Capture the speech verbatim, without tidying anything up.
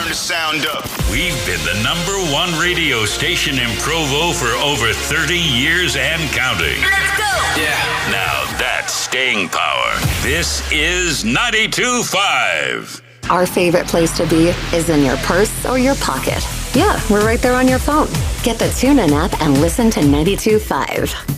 Turn the sound up. We've been the number one radio station in Provo for over thirty years and counting. Let's go. Yeah. Now that's staying power. This is ninety-two point five. Our favorite place to be is in your purse or your pocket. Yeah, we're right there on your phone. Get the TuneIn app and listen to ninety-two point five.